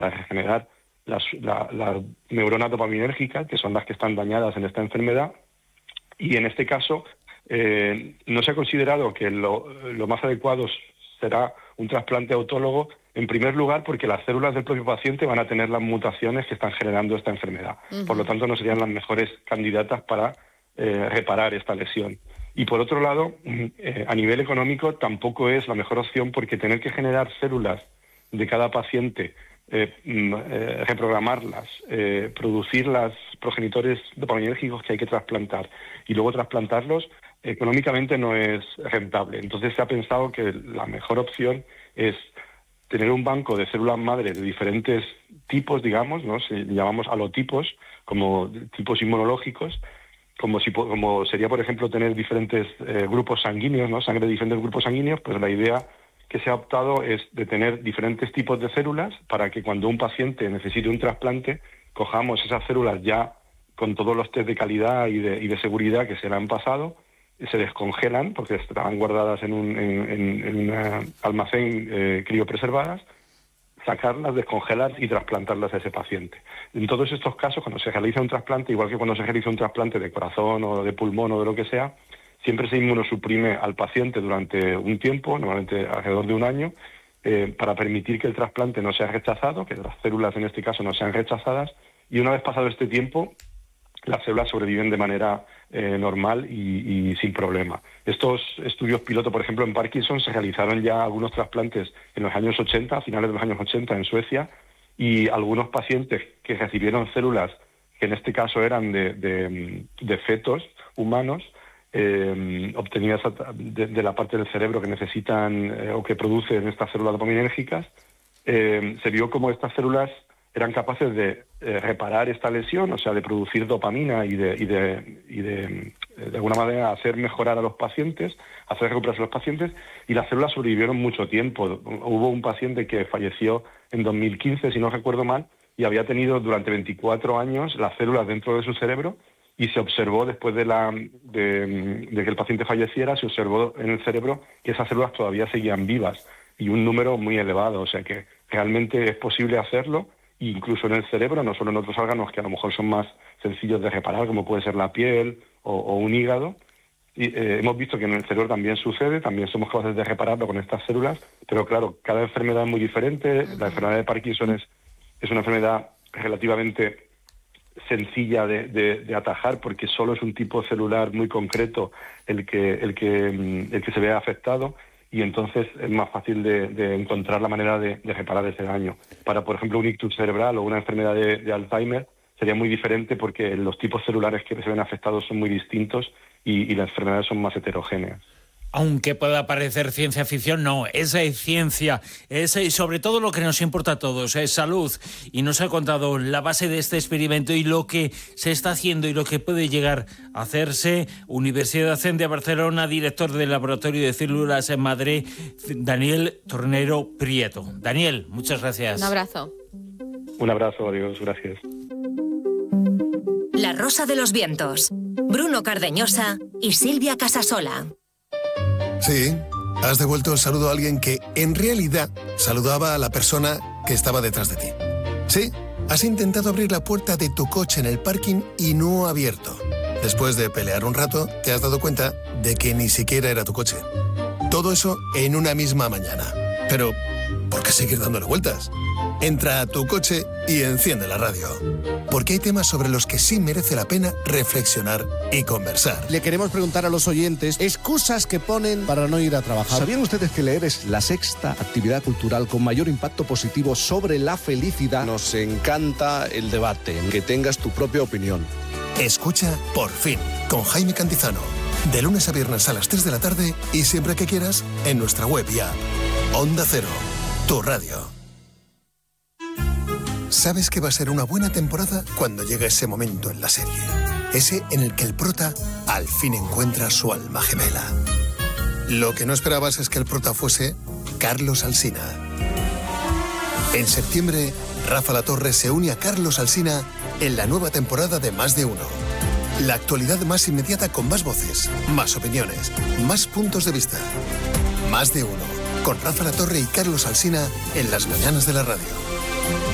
regenerar las neuronas dopaminérgicas, que son las que están dañadas en esta enfermedad, y en este caso no se ha considerado que lo más adecuado será un trasplante autólogo, en primer lugar porque las células del propio paciente van a tener las mutaciones que están generando esta enfermedad. Por lo tanto, no serían las mejores candidatas para reparar esta lesión. Y por otro lado, a nivel económico tampoco es la mejor opción, porque tener que generar células de cada paciente, reprogramarlas, producir los progenitores dopaminérgicos que hay que trasplantar y luego trasplantarlos, económicamente no es rentable. Entonces se ha pensado que la mejor opción es tener un banco de células madre de diferentes tipos, digamos, ¿no? Llamamos alotipos, como tipos inmunológicos, como sería, por ejemplo, tener diferentes grupos sanguíneos, ¿no? Sangre de diferentes grupos sanguíneos. Pues la idea que se ha optado es de tener diferentes tipos de células para que cuando un paciente necesite un trasplante, cojamos esas células ya con todos los test de calidad y de seguridad que se le han pasado, se descongelan porque estaban guardadas en un almacén criopreservadas, sacarlas, descongelar y trasplantarlas a ese paciente. En todos estos casos, cuando se realiza un trasplante, igual que cuando se realiza un trasplante de corazón o de pulmón o de lo que sea, siempre se inmunosuprime al paciente durante un tiempo, normalmente alrededor de un año, para permitir que el trasplante no sea rechazado, que las células en este caso no sean rechazadas, y una vez pasado este tiempo, las células sobreviven de manera normal y sin problema. Estos estudios piloto, por ejemplo, en Parkinson, se realizaron ya algunos trasplantes en los años 80, a finales de los años 80 en Suecia, y algunos pacientes que recibieron células, que en este caso eran de fetos humanos, obtenidas de la parte del cerebro que necesitan o que producen estas células dopaminérgicas, se vio como estas células eran capaces de reparar esta lesión, o sea, de producir dopamina y de alguna manera hacer mejorar a los pacientes, hacer recuperarse a los pacientes, y las células sobrevivieron mucho tiempo. Hubo un paciente que falleció en 2015, si no recuerdo mal, y había tenido durante 24 años las células dentro de su cerebro, y se observó después de que el paciente falleciera, se observó en el cerebro que esas células todavía seguían vivas, y un número muy elevado, o sea que realmente es posible hacerlo, incluso en el cerebro, no solo en otros órganos que a lo mejor son más sencillos de reparar, como puede ser la piel o un hígado. Y, hemos visto que en el cerebro también sucede, también somos capaces de repararlo con estas células, pero claro, cada enfermedad es muy diferente. La enfermedad de Parkinson es una enfermedad relativamente sencilla de atajar, porque solo es un tipo celular muy concreto el que se ve afectado, y entonces es más fácil de encontrar la manera de reparar ese daño. Para, por ejemplo, un ictus cerebral o una enfermedad de Alzheimer sería muy diferente, porque los tipos celulares que se ven afectados son muy distintos y las enfermedades son más heterogéneas. Aunque pueda parecer ciencia ficción, no, es ciencia, es sobre todo lo que nos importa a todos, es salud. Y nos ha contado la base de este experimento y lo que se está haciendo y lo que puede llegar a hacerse. Universidad de Barcelona, director del Laboratorio de Células en Madrid, Daniel Tornero Prieto. Daniel, muchas gracias. Un abrazo. Un abrazo, adiós, gracias. La Rosa de los Vientos, Bruno Cardeñosa y Silvia Casasola. Sí, has devuelto el saludo a alguien que, en realidad, saludaba a la persona que estaba detrás de ti. Sí, has intentado abrir la puerta de tu coche en el parking y no ha abierto. Después de pelear un rato, te has dado cuenta de que ni siquiera era tu coche. Todo eso en una misma mañana. Pero, ¿por qué seguir dándole vueltas? Entra a tu coche y enciende la radio. Porque hay temas sobre los que sí merece la pena reflexionar y conversar. Le queremos preguntar a los oyentes excusas que ponen para no ir a trabajar. ¿Sabían ustedes que leer es la sexta actividad cultural con mayor impacto positivo sobre la felicidad? Nos encanta el debate, que tengas tu propia opinión. Escucha Por Fin, con Jaime Cantizano. De lunes a viernes a las 3 de la tarde y siempre que quieras en nuestra web y app. Onda Cero, tu radio. Sabes que va a ser una buena temporada cuando llegue ese momento en la serie. Ese en el que el prota al fin encuentra su alma gemela. Lo que no esperabas es que el prota fuese Carlos Alsina. En septiembre, Rafa Latorre se une a Carlos Alsina en la nueva temporada de Más de Uno. La actualidad más inmediata con más voces, más opiniones, más puntos de vista. Más de Uno, con Rafa Latorre y Carlos Alsina en las mañanas de la radio.